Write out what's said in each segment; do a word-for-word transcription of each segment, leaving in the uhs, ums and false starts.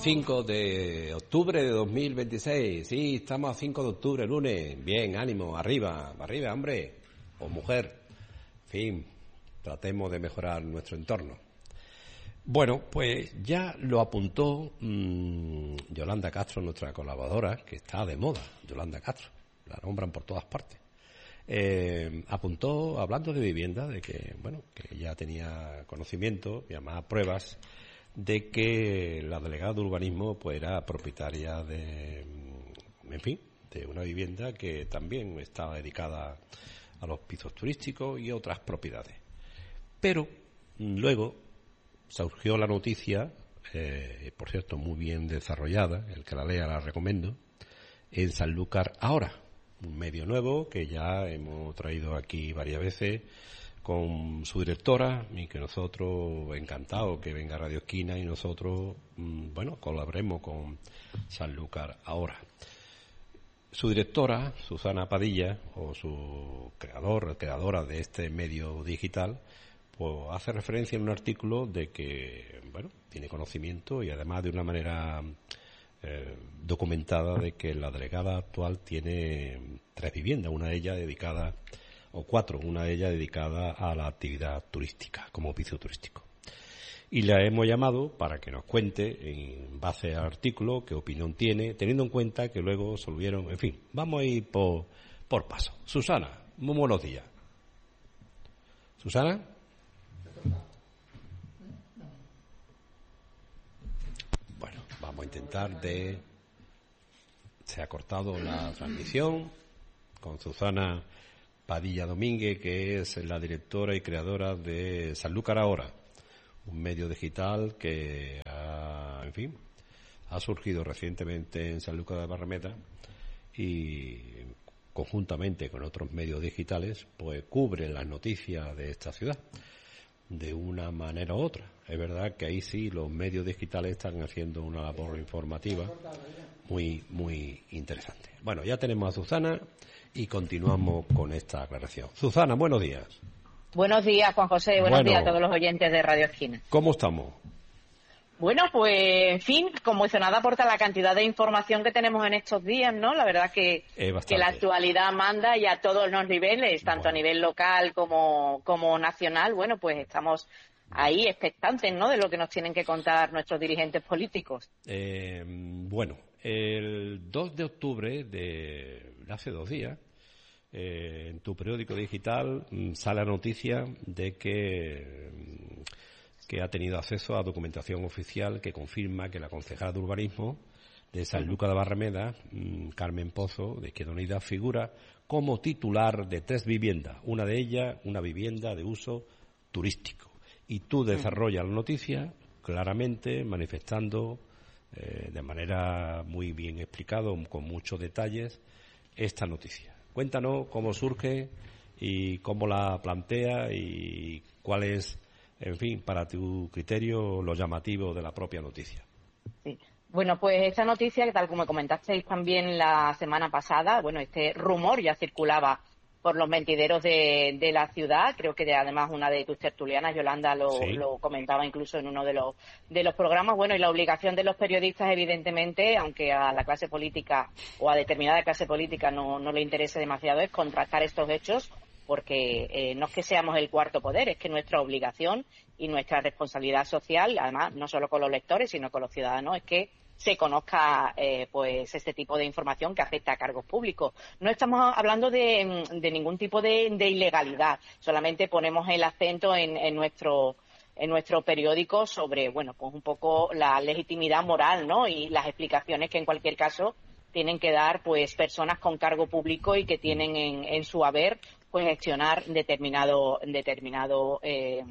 cinco de octubre de dos mil veintiséis. Sí, estamos a cinco de octubre, lunes. Bien, ánimo, arriba, arriba, hombre o mujer. En fin, tratemos de mejorar nuestro entorno. Bueno, pues ya lo apuntó mmm, Yolanda Castro, nuestra colaboradora, que está de moda, Yolanda Castro, la nombran por todas partes. Eh, apuntó, hablando de vivienda, de que, bueno, que ya tenía conocimiento y además pruebas de que la delegada de urbanismo pues era propietaria de, en fin, de una vivienda que también estaba dedicada a los pisos turísticos y otras propiedades. Pero luego surgió la noticia, eh, por cierto, muy bien desarrollada, el que la lea la recomiendo, en Sanlúcar Ahora, un medio nuevo que ya hemos traído aquí varias veces con su directora y que nosotros, encantados que venga Radio Esquina y nosotros, bueno, colaboremos con Sanlúcar Ahora. Su directora, Susana Padilla, o su creador, creadora de este medio digital, pues hace referencia en un artículo de que, bueno, tiene conocimiento y además de una manera eh, documentada de que la delegada actual tiene tres viviendas, una de ellas dedicada, o cuatro, una de ellas dedicada a la actividad turística, como piso turístico. Y la hemos llamado para que nos cuente, en base al artículo, qué opinión tiene, teniendo en cuenta que luego se volvieron, en fin, vamos a ir por, por paso. Susana, muy buenos días. ¿Susana? Bueno, vamos a intentar de... Se ha cortado la transmisión con Susana Padilla Domínguez, que es la directora y creadora de Sanlúcar Ahora, un medio digital que ha, en fin, ha surgido recientemente en Sanlúcar de Barrameda y conjuntamente con otros medios digitales pues cubre las noticias de esta ciudad de una manera u otra. Es verdad que ahí sí los medios digitales están haciendo una labor informativa muy muy interesante. Bueno, ya tenemos a Susana y continuamos con esta aclaración. Susana, buenos días. Buenos días, Juan José. Buenos bueno, días a todos los oyentes de Radio Esquina. ¿Cómo estamos? Bueno, pues, en fin, conmocionada por la cantidad de información que tenemos en estos días, ¿no? La verdad que, que la actualidad manda y a todos los niveles, tanto bueno. a nivel local como, como nacional, bueno, pues estamos ahí expectantes, ¿no?, de lo que nos tienen que contar nuestros dirigentes políticos. Eh, bueno, el dos de octubre de hace dos días, eh, en tu periódico digital sale la noticia de que... que ha tenido acceso a documentación oficial que confirma que la concejala de urbanismo de Sanlúcar de Barrameda, Carmen Pozo, de Izquierda Unida, figura como titular de tres viviendas, una de ellas una vivienda de uso turístico. Y tú desarrollas la noticia claramente, manifestando eh, de manera muy bien explicado, con muchos detalles, esta noticia. Cuéntanos cómo surge y cómo la plantea y cuál es, en fin, para tu criterio, lo llamativo de la propia noticia. Sí. Bueno, pues esta noticia, que tal como comentasteis también la semana pasada, bueno, este rumor ya circulaba por los mentideros de, de la ciudad. Creo que de, además una de tus tertulianas, Yolanda, lo, sí. lo comentaba incluso en uno de los, de los programas. Bueno, y la obligación de los periodistas, evidentemente, aunque a la clase política o a determinada clase política no, no le interese demasiado, es contrastar estos hechos, porque eh, no es que seamos el cuarto poder, es que nuestra obligación y nuestra responsabilidad social, además, no solo con los lectores, sino con los ciudadanos, es que se conozca eh, pues este tipo de información que afecta a cargos públicos. No estamos hablando de, de ningún tipo de, de ilegalidad, solamente ponemos el acento en, en nuestro en nuestro periódico sobre, bueno, pues un poco la legitimidad moral, ¿no?, y las explicaciones que en cualquier caso tienen que dar pues personas con cargo público y que tienen en, en su haber pues gestionar determinado determinado eh,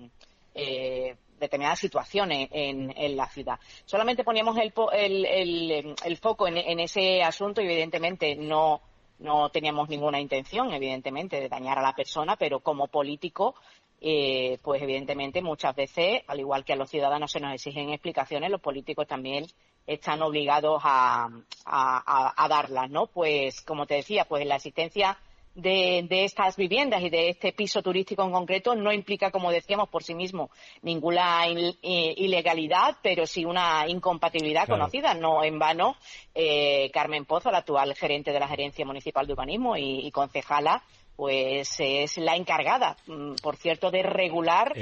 eh, determinadas situaciones en, en la ciudad. Solamente poníamos el, el, el, el foco en, en ese asunto y evidentemente no, no teníamos ninguna intención, evidentemente, de dañar a la persona, pero como político, eh, pues evidentemente muchas veces, al igual que a los ciudadanos se nos exigen explicaciones, los políticos también están obligados a, a, a, a darlas, ¿no? Pues, como te decía, pues la existencia de, de estas viviendas y de este piso turístico en concreto no implica, como decíamos, por sí mismo ninguna il, eh, ilegalidad, pero sí una incompatibilidad claro. conocida. No en vano, eh, Carmen Pozo, la actual gerente de la Gerencia Municipal de Urbanismo y, y concejala, pues es la encargada, por cierto, de regular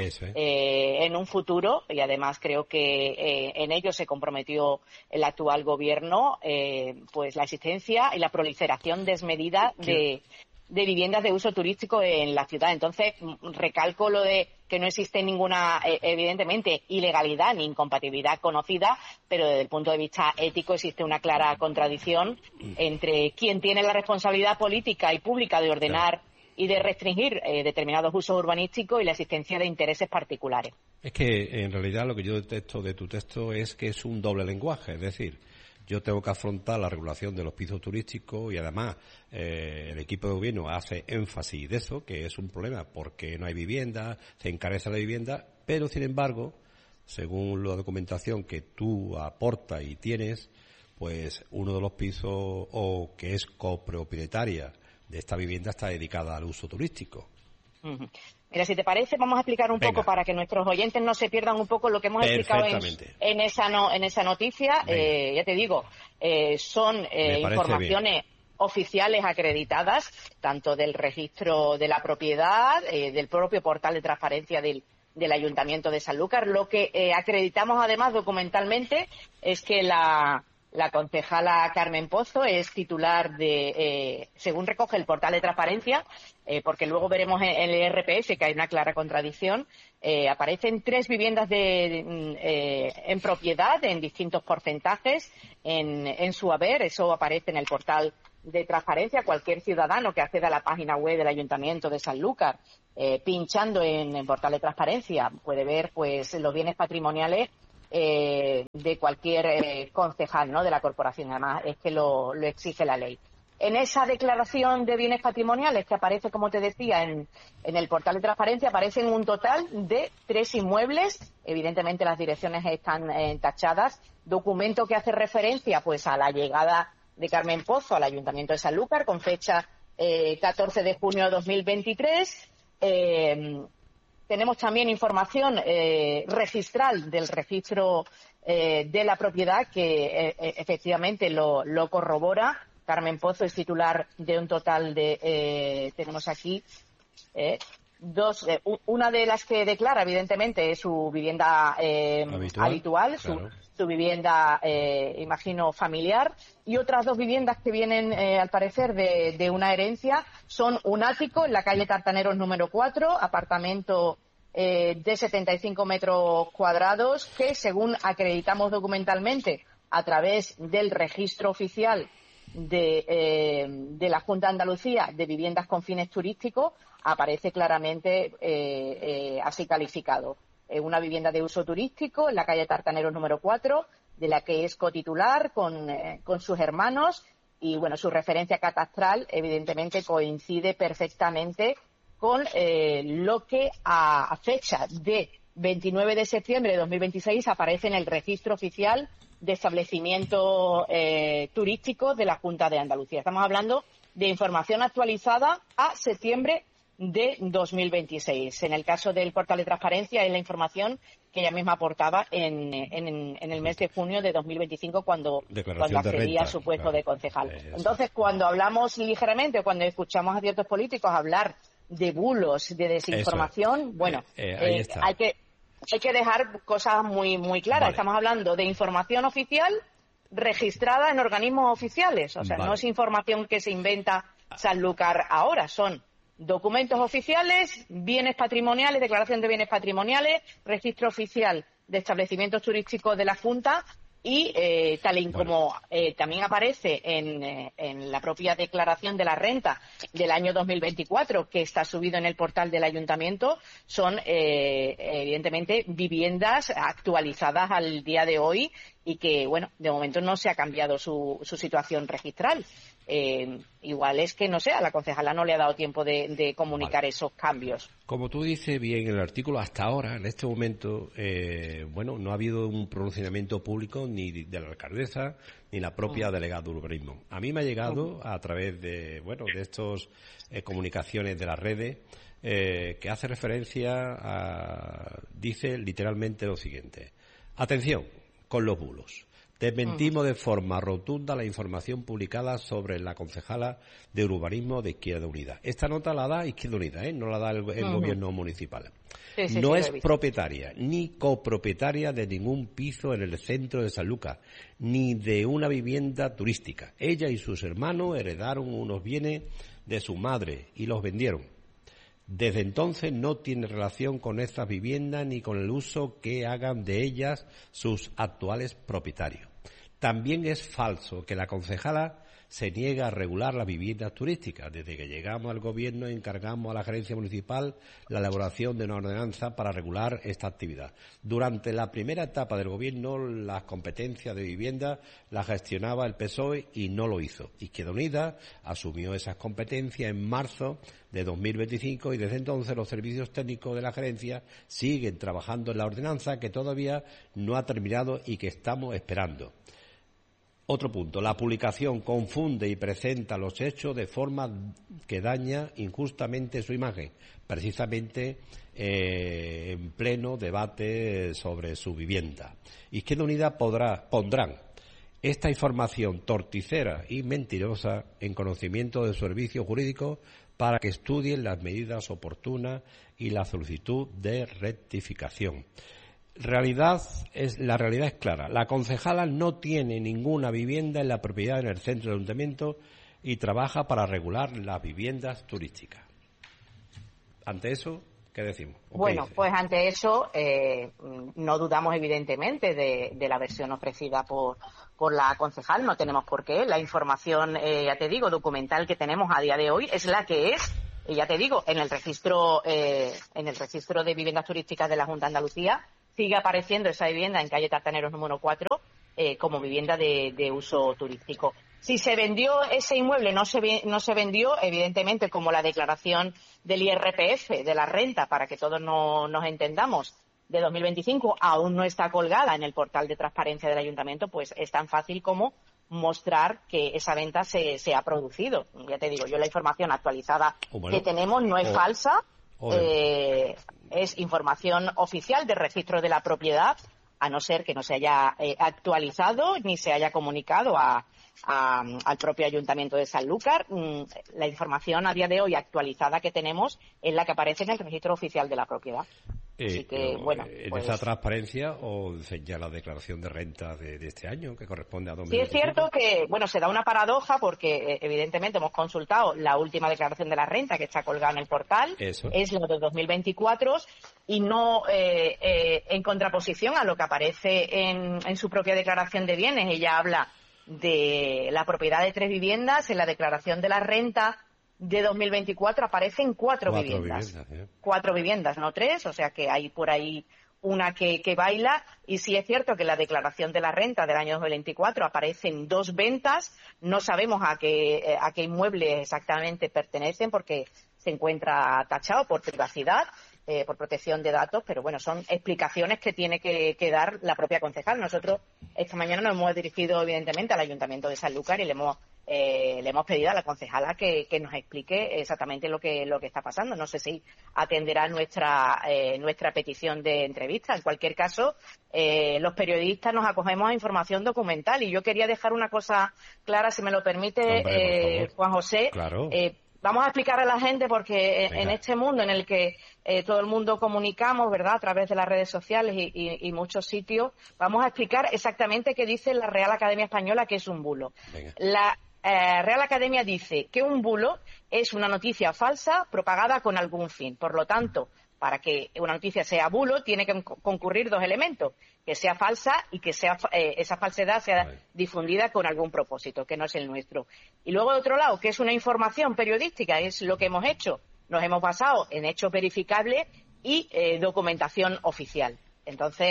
eh, en un futuro, y además creo que eh, en ello se comprometió el actual gobierno, eh, pues la existencia y la proliferación desmedida de, de viviendas de uso turístico en la ciudad. Entonces, recalco lo de que no existe ninguna, eh, evidentemente, ilegalidad ni incompatibilidad conocida, pero desde el punto de vista ético existe una clara contradicción entre quien tiene la responsabilidad política y pública de ordenar y de restringir eh, determinados usos urbanísticos y la existencia de intereses particulares. Es que, en realidad, lo que yo detecto de tu texto es que es un doble lenguaje, es decir, yo tengo que afrontar la regulación de los pisos turísticos y además eh, el equipo de gobierno hace énfasis de eso, que es un problema porque no hay vivienda, se encarece la vivienda, pero sin embargo, según la documentación que tú aportas y tienes, pues uno de los pisos o que es copropietaria de esta vivienda está dedicada al uso turístico. Uh-huh. Mira, si te parece, vamos a explicar un Venga. poco para que nuestros oyentes no se pierdan un poco lo que hemos explicado en, en esa no, en esa noticia. Eh, ya te digo, eh, son eh, informaciones bien. oficiales acreditadas, tanto del registro de la propiedad, eh, del propio portal de transparencia del, del Ayuntamiento de Sanlúcar. Lo que eh, acreditamos además documentalmente es que la... La concejala Carmen Pozo es titular de, eh, según recoge el portal de transparencia, eh, porque luego veremos en el I R P F que hay una clara contradicción, eh, aparecen tres viviendas de, eh, en propiedad en distintos porcentajes en, en su haber. Eso aparece en el portal de transparencia. Cualquier ciudadano que acceda a la página web del Ayuntamiento de Sanlúcar, eh, pinchando en el portal de transparencia, puede ver pues los bienes patrimoniales Eh, de cualquier eh, concejal, ¿no?, de la corporación. Además es que lo, lo exige la ley. En esa declaración de bienes patrimoniales que aparece, como te decía, en, en el portal de transparencia, aparecen un total de tres inmuebles. Evidentemente las direcciones están eh, tachadas. Documento que hace referencia pues a la llegada de Carmen Pozo al Ayuntamiento de Sanlúcar con fecha eh, catorce de junio de dos mil veintitrés. Eh, Tenemos también información eh, registral del registro eh, de la propiedad que eh, efectivamente lo, lo corrobora. Carmen Pozo es titular de un total de, eh, tenemos aquí, eh, dos, eh, una de las que declara, evidentemente, es su vivienda eh, habitual, habitual claro. su, su vivienda, eh, imagino, familiar, y otras dos viviendas que vienen, eh, al parecer, de, de una herencia, son un ático en la calle Tartaneros número cuatro, apartamento eh, de setenta y cinco metros cuadrados, que, según acreditamos documentalmente a través del registro oficial de, eh, de la Junta de Andalucía de viviendas con fines turísticos, aparece claramente eh, eh, así calificado. Eh, una vivienda de uso turístico en la calle Tartaneros número cuatro, de la que es cotitular con, eh, con sus hermanos, y bueno, su referencia catastral evidentemente coincide perfectamente con eh, lo que a, a fecha de veintinueve de septiembre de dos mil veintiséis aparece en el registro oficial de establecimientos eh, turísticos de la Junta de Andalucía. Estamos hablando de información actualizada a septiembre de dos mil veintiséis. En el caso del portal de transparencia es la información que ella misma aportaba en, en, en el mes de junio de dos mil veinticinco cuando, cuando accedía a su puesto claro. de concejal. Eh, Entonces, cuando hablamos ligeramente, cuando escuchamos a ciertos políticos hablar de bulos, de desinformación, Eso. bueno, eh, eh, eh, hay que hay que dejar cosas muy muy claras. Vale. Estamos hablando de información oficial registrada en organismos oficiales. O sea, vale. no es información que se inventa Sanlúcar ahora, son documentos oficiales, bienes patrimoniales, declaración de bienes patrimoniales, registro oficial de establecimientos turísticos de la Junta y eh, tal y como eh, también aparece en, eh, en la propia declaración de la renta del año dos mil veinticuatro, que está subido en el portal del Ayuntamiento, son eh, evidentemente viviendas actualizadas al día de hoy y que, bueno, de momento no se ha cambiado su, su situación registral. Eh, igual es que, no sé, a la concejala no le ha dado tiempo de, de comunicar vale. esos cambios. Como tú dices bien en el artículo, hasta ahora, en este momento, eh, bueno, no ha habido un pronunciamiento público ni de la alcaldesa ni la propia uh-huh. delegada de urbanismo. A mí me ha llegado uh-huh. a través de, bueno, de estas eh, comunicaciones de las redes, eh, que hace referencia a, dice literalmente lo siguiente: atención con los bulos. Desmentimos de forma rotunda la información publicada sobre la concejala de urbanismo de Izquierda Unida. Esta nota la da Izquierda Unida, ¿eh? No la da el, el uh-huh. gobierno municipal. Sí, sí, no sí, es propietaria ni copropietaria de ningún piso en el centro de Sanlúcar, ni de una vivienda turística. Ella y sus hermanos heredaron unos bienes de su madre y los vendieron. Desde entonces no tiene relación con estas viviendas ni con el uso que hagan de ellas sus actuales propietarios. También es falso que la concejala se niega a regular las viviendas turísticas. Desde que llegamos al gobierno encargamos a la gerencia municipal la elaboración de una ordenanza para regular esta actividad. Durante la primera etapa del gobierno las competencias de vivienda las gestionaba el P S O E y no lo hizo. Izquierda Unida asumió esas competencias en marzo de dos mil veinticinco y desde entonces los servicios técnicos de la gerencia siguen trabajando en la ordenanza que todavía no ha terminado y que estamos esperando. Otro punto, la publicación confunde y presenta los hechos de forma que daña injustamente su imagen, precisamente eh, en pleno debate sobre su vivienda. Izquierda Unida podrá, pondrán esta información torticera y mentirosa en conocimiento del servicio jurídico para que estudien las medidas oportunas y la solicitud de rectificación. Realidad es, la realidad es clara. La concejala no tiene ninguna vivienda en la propiedad en el centro del ayuntamiento y trabaja para regular las viviendas turísticas. Ante eso, ¿qué decimos? Bueno, dice? Pues ante eso eh, no dudamos evidentemente de, de la versión ofrecida por, por la concejal. No tenemos por qué. La información, eh, ya te digo, documental que tenemos a día de hoy es la que es. Y ya te digo, en el registro, eh, en el registro de viviendas turísticas de la Junta de Andalucía sigue apareciendo esa vivienda en calle Tartaneros número cuatro eh, como vivienda de, de uso turístico. Si se vendió ese inmueble, no se, no se vendió, evidentemente, como la declaración del I R P F, de la renta, para que todos no, nos entendamos, de dos mil veinticinco, aún no está colgada en el portal de transparencia del ayuntamiento, pues es tan fácil como mostrar que esa venta se, se ha producido. Ya te digo, yo la información actualizada oh, bueno, que tenemos no es oh, falsa, oh, eh, es información oficial del registro de la propiedad, a no ser que no se haya eh, actualizado ni se haya comunicado a, a, al propio Ayuntamiento de Sanlúcar. Mm, la información a día de hoy actualizada que tenemos es la que aparece en el registro oficial de la propiedad. Así que, eh, bueno, ¿En pues, esa transparencia o ya la declaración de renta de, de este año, que corresponde a dos mil veinticinco? Sí, es cierto que, bueno, se da una paradoja porque, eh, evidentemente, hemos consultado la última declaración de la renta que está colgada en el portal. Eso. Es la de dos mil veinticuatro y no eh, eh, en contraposición a lo que aparece en, en su propia declaración de bienes. Ella habla de la propiedad de tres viviendas. En la declaración de la renta de dos mil veinticuatro aparecen cuatro, cuatro viviendas. viviendas ¿eh? Cuatro viviendas, no tres, o sea que hay por ahí una que, que baila. Y sí es cierto que en la declaración de la renta del año dos mil veinticuatro aparecen dos ventas. No sabemos a qué, a qué inmueble exactamente pertenecen porque se encuentra tachado por privacidad, eh, por protección de datos, pero bueno, son explicaciones que tiene que, que dar la propia concejal. Nosotros esta mañana nos hemos dirigido evidentemente al Ayuntamiento de Sanlúcar y le hemos Eh, le hemos pedido a la concejala que, que nos explique exactamente lo que lo que está pasando. No sé si atenderá nuestra eh, nuestra petición de entrevista. En cualquier caso, eh, los periodistas nos acogemos a información documental y yo quería dejar una cosa clara, si me lo permite, Hombre, eh, Juan José. Claro. Eh, Vamos a explicar a la gente porque Venga. en este mundo en el que eh, todo el mundo comunicamos, ¿verdad?, a través de las redes sociales y, y, y muchos sitios, vamos a explicar exactamente qué dice la Real Academia Española, que es un bulo. Venga. La eh, Real Academia dice que un bulo es una noticia falsa propagada con algún fin. Por lo tanto, para que una noticia sea bulo, tiene que concurrir dos elementos: que sea falsa y que sea eh, esa falsedad sea vale. difundida con algún propósito, que no es el nuestro. Y luego, de otro lado, que es una información periodística, es lo que hemos hecho. Nos hemos basado en hechos verificables y eh, documentación oficial. Entonces,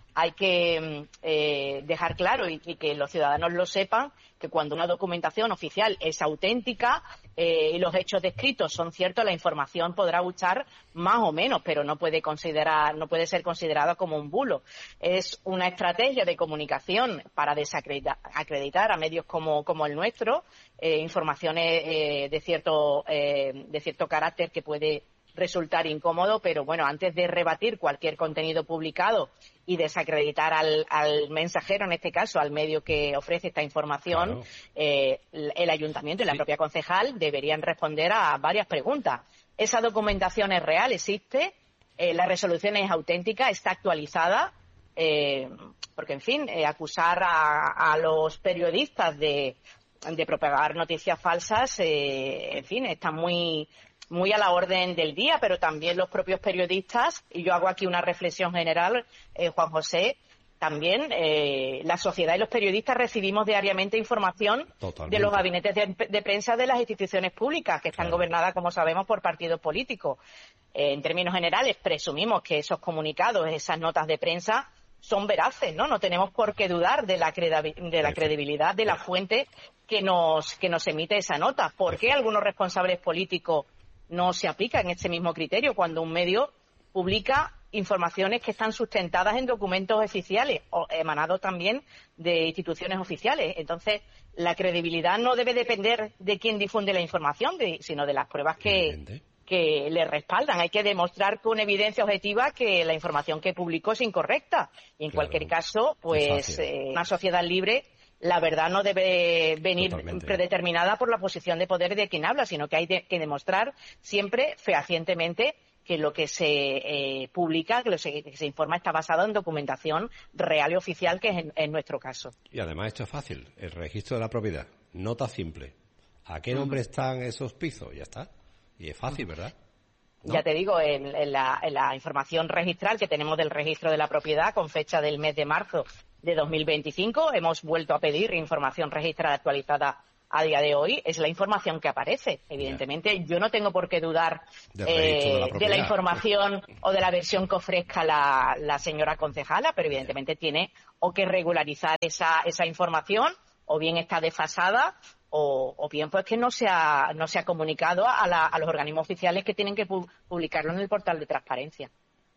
hay que eh, dejar claro y, y que los ciudadanos lo sepan, que cuando una documentación oficial es auténtica eh, y los hechos descritos son ciertos, la información podrá gustar más o menos, pero no puede considerar, no puede ser considerada como un bulo. Es una estrategia de comunicación para desacreditar acreditar a medios como, como el nuestro, eh, informaciones eh, de cierto eh, de cierto carácter que puede resultar incómodo, pero bueno, antes de rebatir cualquier contenido publicado y desacreditar al, al mensajero, en este caso al medio que ofrece esta información, claro. eh, el ayuntamiento y la sí. propia concejal deberían responder a varias preguntas. ¿Esa documentación es real? ¿Existe? Eh, ¿La resolución es auténtica? ¿Está actualizada? Eh, porque, en fin, eh, acusar a, a los periodistas de, de propagar noticias falsas, eh, en fin, está muy... muy a la orden del día, pero también los propios periodistas, y yo hago aquí una reflexión general, eh, Juan José, también eh, la sociedad y los periodistas recibimos diariamente información Totalmente. de los gabinetes de, de prensa de las instituciones públicas, que están claro. gobernadas, como sabemos, por partidos políticos. Eh, en términos generales, presumimos que esos comunicados, esas notas de prensa, son veraces, ¿no? No tenemos por qué dudar de la, de la credibilidad de la fuente que nos, que nos emite esa nota. ¿Por qué algunos responsables políticos no se aplica en este mismo criterio cuando un medio publica informaciones que están sustentadas en documentos oficiales o emanados también de instituciones oficiales? Entonces, la credibilidad no debe depender de quién difunde la información, de, sino de las pruebas que, que le respaldan. Hay que demostrar con evidencia objetiva que la información que publicó es incorrecta. Y en claro, cualquier caso, pues eh, una sociedad libre, la verdad no debe venir Totalmente. predeterminada por la posición de poder de quien habla, sino que hay de, que demostrar siempre fehacientemente que lo que se eh, publica, que lo se, que se informa está basado en documentación real y oficial, que es en, en nuestro caso. Y además esto es fácil, el registro de la propiedad, nota simple. ¿A qué nombre uh-huh. están esos pisos? Ya está. Y es fácil, ¿verdad? ¿No? Ya te digo, en, en, la, en la información registral que tenemos del registro de la propiedad con fecha del mes de marzo de dos mil veinticinco, hemos vuelto a pedir información registrada actualizada a día de hoy, es la información que aparece. Evidentemente, yeah. yo no tengo por qué dudar eh, de, la de la información o de la versión que ofrezca la, la señora concejala, pero evidentemente yeah. tiene o que regularizar esa, esa información, o bien está desfasada, o, o bien pues que no se ha, no se ha comunicado a, la, a los organismos oficiales que tienen que pu- publicarlo en el portal de transparencia.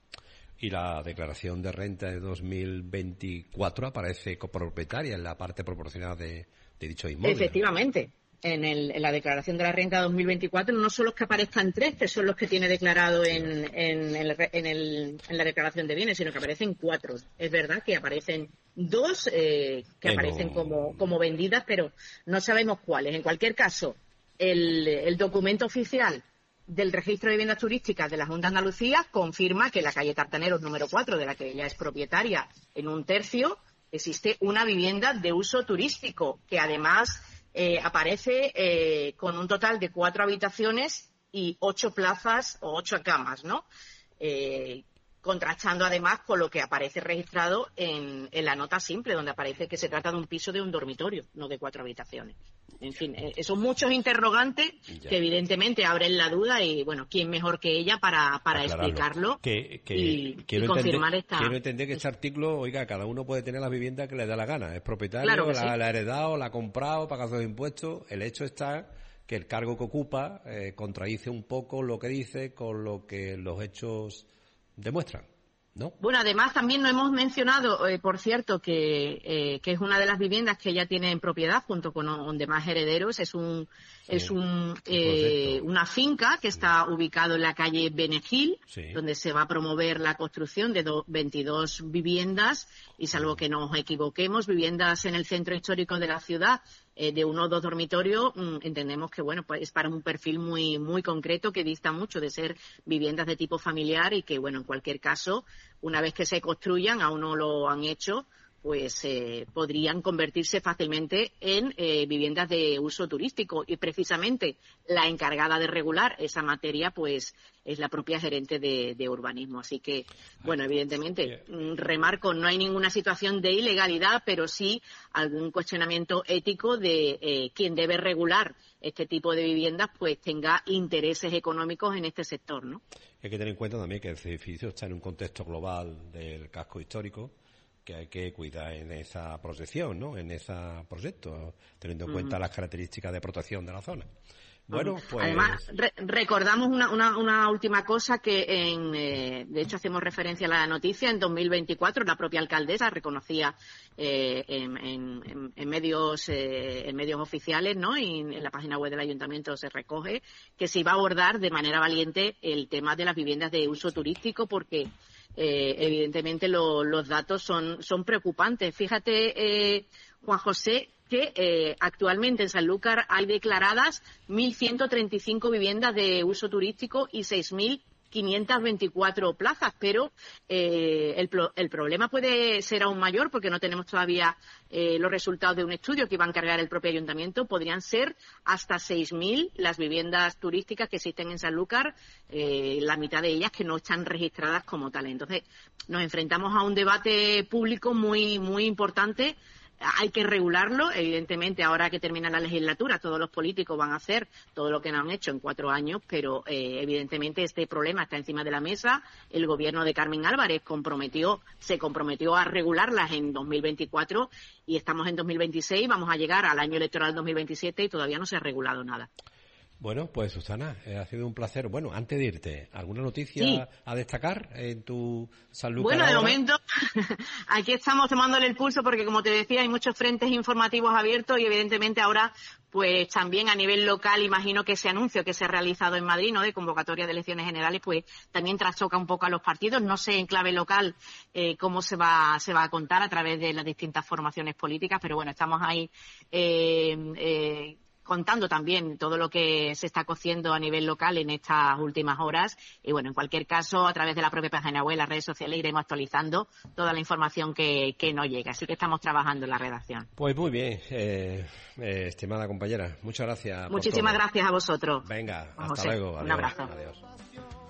Y la declaración de renta de dos mil veinticuatro aparece copropietaria en la parte proporcional de, de dicho inmueble. Efectivamente. En, el, en la declaración de la renta de dos mil veinticuatro no son los que aparezcan tres, que son los que tiene declarado en, en, el, en, el, en la declaración de bienes, sino que aparecen cuatro. Es verdad que aparecen dos eh, que bueno. aparecen como, como vendidas, pero no sabemos cuáles. En cualquier caso, el, el documento oficial del registro de viviendas turísticas de la Junta de Andalucía confirma que en la calle Tartaneros número cuatro, de la que ella es propietaria, en un tercio existe una vivienda de uso turístico que además eh, aparece eh, con un total de cuatro habitaciones y ocho plazas o ocho camas, ¿no? Eh, contrastando además con lo que aparece registrado en, en la nota simple, donde aparece que se trata de un piso de un dormitorio, no de cuatro habitaciones. En fin, eh, son muchos interrogantes ya. que evidentemente abren la duda y, bueno, ¿quién mejor que ella para, para explicarlo que, que, y, quiero y confirmar entender, esta... Quiero entender que este artículo, oiga, cada uno puede tener la vivienda que le da la gana. Es propietario, claro la, sí. la ha heredado, la ha comprado, paga sus impuestos. El hecho está que el cargo que ocupa eh, contradice un poco lo que dice con lo que los hechos demuestran, ¿no? Bueno, además también no hemos mencionado, eh, por cierto, que, eh, que es una de las viviendas que ella tiene en propiedad junto con, con demás herederos. Es un sí, es un eh, una finca que está ubicado en la calle Benegil, sí. donde se va a promover la construcción de do, veintidós viviendas y, salvo que nos equivoquemos, viviendas en el centro histórico de la ciudad, Eh, de uno o dos dormitorios, mmm, entendemos que bueno, pues es para un perfil muy muy concreto que dista mucho de ser viviendas de tipo familiar y que, bueno, en cualquier caso, una vez que se construyan, aún no lo han hecho, pues eh, podrían convertirse fácilmente en eh, viviendas de uso turístico, y precisamente la encargada de regular esa materia pues es la propia gerente de, de urbanismo. Así que, bueno, evidentemente, remarco, no hay ninguna situación de ilegalidad, pero sí algún cuestionamiento ético de eh, quien debe regular este tipo de viviendas pues tenga intereses económicos en este sector, ¿no? Hay que tener en cuenta también que el edificio está en un contexto global del casco histórico, que hay que cuidar en esa protección, ¿no? En ese proyecto, teniendo en uh-huh. cuenta las características de protección de la zona. Bueno, pues... Además, re- recordamos una, una, una última cosa que, en, eh, de hecho, hacemos referencia a la noticia. En dos mil veinticuatro, la propia alcaldesa reconocía eh, en, en, en, medios, eh, en medios oficiales, ¿no? Y en la página web del ayuntamiento se recoge que se iba a abordar de manera valiente el tema de las viviendas de uso turístico, porque eh, evidentemente lo, los datos son, son preocupantes. Fíjate, eh, Juan José, que eh, actualmente en Sanlúcar hay declaradas mil ciento treinta y cinco viviendas de uso turístico y seis mil quinientas veinticuatro plazas, pero eh, el, el problema puede ser aún mayor porque no tenemos todavía eh, los resultados de un estudio que iba a encargar el propio ayuntamiento. Podrían ser hasta seis mil las viviendas turísticas que existen en Sanlúcar, eh, la mitad de ellas que no están registradas como tal. Entonces, nos enfrentamos a un debate público muy, muy importante. Hay que regularlo, evidentemente, ahora que termina la legislatura, todos los políticos van a hacer todo lo que no han hecho en cuatro años, pero eh, evidentemente este problema está encima de la mesa. El gobierno de Carmen Álvarez comprometió, se comprometió a regularlas en dos mil veinticuatro y estamos en dos mil veintiséis, vamos a llegar al año electoral dos mil veintisiete y todavía no se ha regulado nada. Bueno, pues Susana, eh, ha sido un placer. Bueno, antes de irte, ¿alguna noticia sí. a destacar en tu Sanlúcar? Bueno, de ahora? momento, aquí estamos tomándole el pulso porque, como te decía, hay muchos frentes informativos abiertos y, evidentemente, ahora, pues también a nivel local, imagino que ese anuncio que se ha realizado en Madrid, ¿no?, de convocatoria de elecciones generales, pues también trastoca un poco a los partidos. No sé en clave local eh, cómo se va, se va a contar a través de las distintas formaciones políticas, pero bueno, estamos ahí eh, eh, contando también todo lo que se está cociendo a nivel local en estas últimas horas. Y bueno, en cualquier caso, a través de la propia página web, las redes sociales, iremos actualizando toda la información que, que nos llega. Así que estamos trabajando en la redacción. Pues muy bien, eh, eh, estimada compañera. Muchas gracias. Muchísimas gracias a vosotros. Venga, hasta José, luego. Adiós, un abrazo. Adiós.